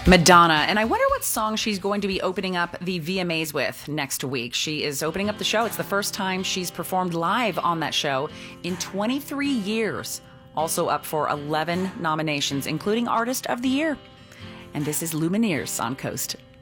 Madonna. And I wonder what song she's going to be opening up the VMAs with next week. She is opening up the show. It's the first time she's performed live on that show in 23 years. Also up for 11 nominations, including Artist of the Year. And this is Lumineers on Coast